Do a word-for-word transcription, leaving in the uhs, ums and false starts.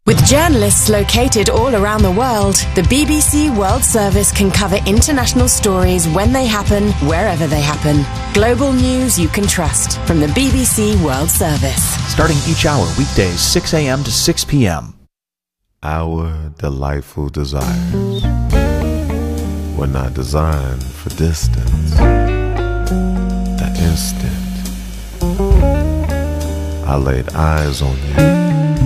With journalists located all around the world, the B B C World Service can cover international stories when they happen, wherever they happen. Global news you can trust from the B B C World Service. Starting each hour weekdays six a.m. to six p.m. Our delightful desires were not designed for distance. The instant I laid eyes on you,